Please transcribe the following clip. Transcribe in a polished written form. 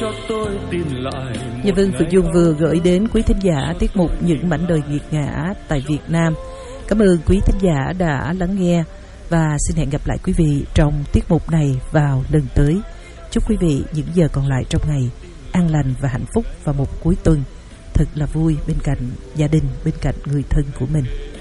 cho tôi tìm lại. Dạ vâng, Phượng Dương vừa gửi đến quý thính giả tiết mục Những mảnh đời nghiệt ngã tại Việt Nam. Cảm ơn quý thính giả đã lắng nghe và xin hẹn gặp lại quý vị trong tiết mục này vào lần tới. Chúc quý vị những giờ còn lại trong ngày an lành và hạnh phúc, và một cuối tuần thật là vui bên cạnh gia đình, bên cạnh người thân của mình.